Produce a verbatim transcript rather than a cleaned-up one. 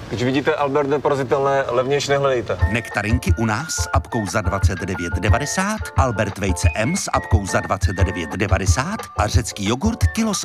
Když vidíte Albert neporazitelné, levnější nehledejte. Nektarinky u nás s apkou za dvacet devět devadesát, Albert vejce M s apkou za dvacet devět devadesát a řecký jogurt kilo s